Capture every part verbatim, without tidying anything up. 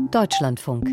Deutschlandfunk.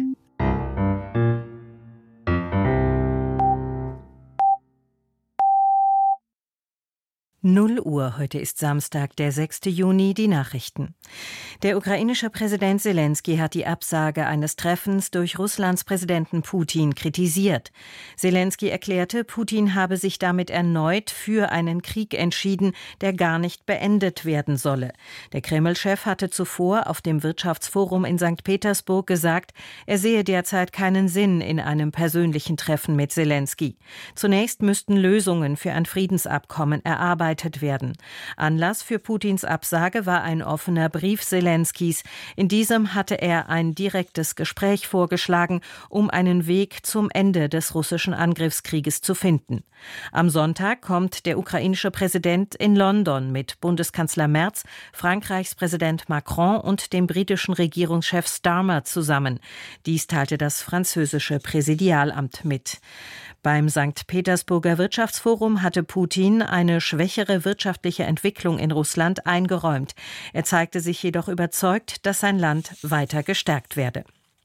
Null Uhr, heute ist Samstag, der sechste Juni, die Nachrichten. Der ukrainische Präsident Selenskyj hat die Absage eines Treffens durch Russlands Präsidenten Putin kritisiert. Selenskyj erklärte, Putin habe sich damit erneut für einen Krieg entschieden, der gar nicht beendet werden solle. Der Kreml-Chef hatte zuvor auf dem Wirtschaftsforum in Sankt Petersburg gesagt, er sehe derzeit keinen Sinn in einem persönlichen Treffen mit Selenskyj. Zunächst müssten Lösungen für ein Friedensabkommen erarbeitet werden. Anlass für Putins Absage war ein offener Brief Selenskys. In diesem hatte er ein direktes Gespräch vorgeschlagen, um einen Weg zum Ende des russischen Angriffskrieges zu finden. Am Sonntag kommt der ukrainische Präsident in London mit Bundeskanzler Merz, Frankreichs Präsident Macron und dem britischen Regierungschef Starmer zusammen. Dies teilte das französische Präsidialamt mit. Beim Sankt Petersburger Wirtschaftsforum hatte Putin eine schwächere wirtschaftliche Entwicklung in Russland eingeräumt. Er zeigte sich jedoch überzeugt, dass sein Land weiter gestärkt werde.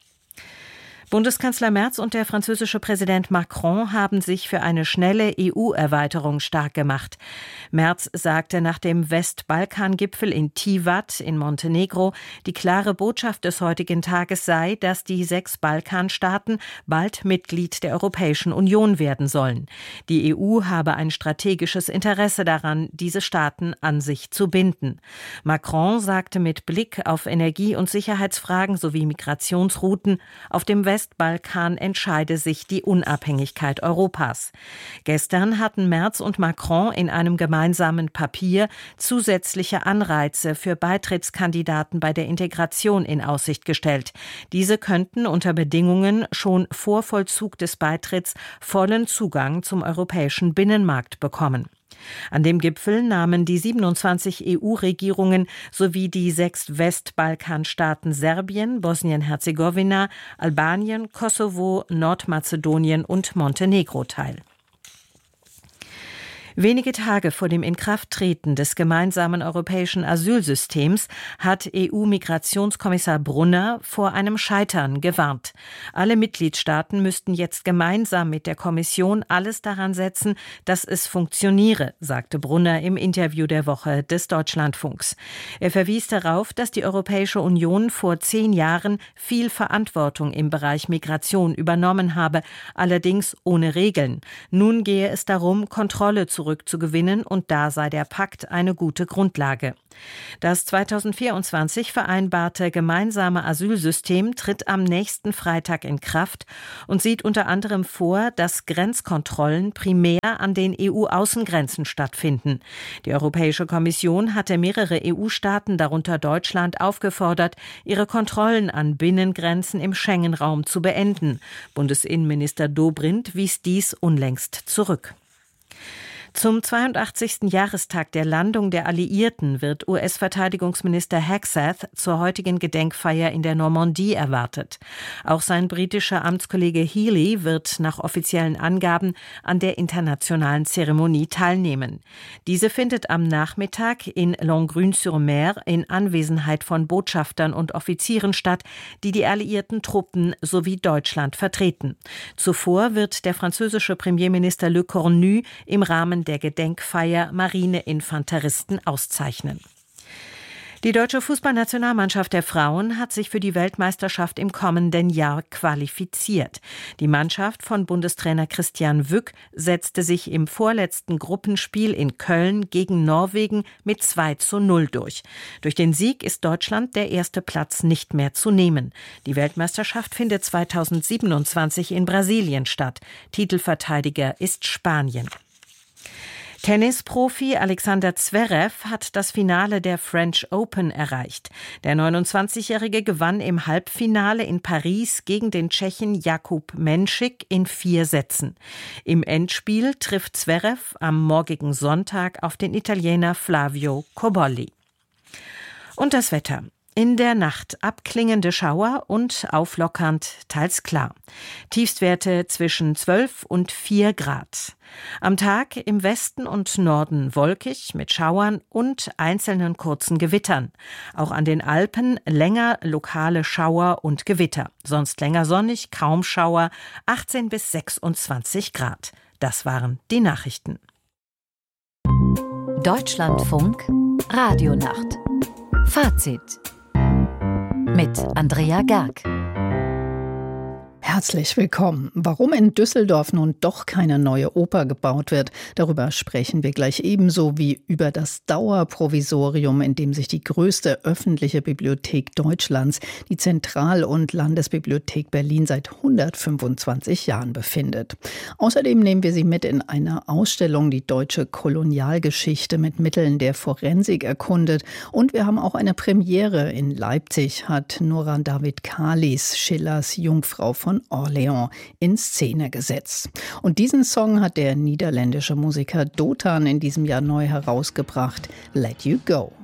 Bundeskanzler Merz und der französische Präsident Macron haben sich für eine schnelle E U-Erweiterung stark gemacht. Merz sagte nach dem Westbalkan-Gipfel in Tivat in Montenegro, die klare Botschaft des heutigen Tages sei, dass die sechs Balkanstaaten bald Mitglied der Europäischen Union werden sollen. Die E U habe ein strategisches Interesse daran, diese Staaten an sich zu binden. Macron sagte mit Blick auf Energie- und Sicherheitsfragen sowie Migrationsrouten, auf dem West Westbalkan entscheide sich die Unabhängigkeit Europas. Gestern hatten Merz und Macron in einem gemeinsamen Papier zusätzliche Anreize für Beitrittskandidaten bei der Integration in Aussicht gestellt. Diese könnten unter Bedingungen schon vor Vollzug des Beitritts vollen Zugang zum europäischen Binnenmarkt bekommen. An dem Gipfel nahmen die siebenundzwanzig E U-Regierungen sowie die sechs Westbalkanstaaten Serbien, Bosnien-Herzegowina, Albanien, Kosovo, Nordmazedonien und Montenegro teil. Wenige Tage vor dem Inkrafttreten des gemeinsamen europäischen Asylsystems hat E U-Migrationskommissar Brunner vor einem Scheitern gewarnt. Alle Mitgliedstaaten müssten jetzt gemeinsam mit der Kommission alles daran setzen, dass es funktioniere, sagte Brunner im Interview der Woche des Deutschlandfunks. Er verwies darauf, dass die Europäische Union vor zehn Jahren viel Verantwortung im Bereich Migration übernommen habe, allerdings ohne Regeln. Nun gehe es darum, Kontrolle zurückzugewinnen und da sei der Pakt eine gute Grundlage. Das zweitausendvierundzwanzig vereinbarte gemeinsame Asylsystem tritt am nächsten Freitag in Kraft und sieht unter anderem vor, dass Grenzkontrollen primär an den E U-Außengrenzen stattfinden. Die Europäische Kommission hatte mehrere E U-Staaten, darunter Deutschland, aufgefordert, ihre Kontrollen an Binnengrenzen im Schengen-Raum zu beenden. Bundesinnenminister Dobrindt wies dies unlängst zurück. Zum zweiundachtzigsten Jahrestag der Landung der Alliierten wird U S-Verteidigungsminister Hegseth zur heutigen Gedenkfeier in der Normandie erwartet. Auch sein britischer Amtskollege Healey wird nach offiziellen Angaben an der internationalen Zeremonie teilnehmen. Diese findet am Nachmittag in Langrune-sur-Mer in Anwesenheit von Botschaftern und Offizieren statt, die die alliierten Truppen sowie Deutschland vertreten. Zuvor wird der französische Premierminister Le Cornu im Rahmen der Gedenkfeier Marineinfanteristen auszeichnen. Die deutsche Fußballnationalmannschaft der Frauen hat sich für die Weltmeisterschaft im kommenden Jahr qualifiziert. Die Mannschaft von Bundestrainer Christian Wück setzte sich im vorletzten Gruppenspiel in Köln gegen Norwegen mit zwei zu null durch. Durch den Sieg ist Deutschland der erste Platz nicht mehr zu nehmen. Die Weltmeisterschaft findet zweitausendsiebenundzwanzig in Brasilien statt. Titelverteidiger ist Spanien. Tennisprofi Alexander Zverev hat das Finale der French Open erreicht. Der neunundzwanzigjährige gewann im Halbfinale in Paris gegen den Tschechen Jakub Menšik in vier Sätzen. Im Endspiel trifft Zverev am morgigen Sonntag auf den Italiener Flavio Cobolli. Und das Wetter. In der Nacht abklingende Schauer und auflockernd, teils klar. Tiefstwerte zwischen zwölf und vier Grad. Am Tag im Westen und Norden wolkig mit Schauern und einzelnen kurzen Gewittern. Auch an den Alpen länger lokale Schauer und Gewitter. Sonst länger sonnig, kaum Schauer, achtzehn bis sechsundzwanzig Grad. Das waren die Nachrichten. Deutschlandfunk Radionacht. Fazit mit Andrea Gerg. Herzlich willkommen. Warum in Düsseldorf nun doch keine neue Oper gebaut wird, darüber sprechen wir gleich, ebenso wie über das Dauerprovisorium, in dem sich die größte öffentliche Bibliothek Deutschlands, die Zentral- und Landesbibliothek Berlin, seit hundertfünfundzwanzig Jahren befindet. Außerdem nehmen wir Sie mit in eine Ausstellung, die deutsche Kolonialgeschichte mit Mitteln der Forensik erkundet. Und wir haben auch eine Premiere. In Leipzig hat Nora David Kalis Schillers Jungfrau von Orleans in Szene gesetzt. Und diesen Song hat der niederländische Musiker Dotan in diesem Jahr neu herausgebracht, Let You Go.